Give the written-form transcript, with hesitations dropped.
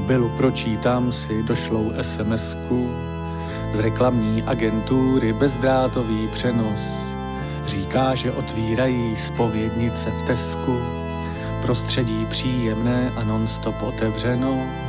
mobilu pročítám si došlou SMS-ku z reklamní agentury, bezdrátový přenos. Říká, že otvírají zpovědnice v Tesku, prostředí příjemné a non-stop otevřeno.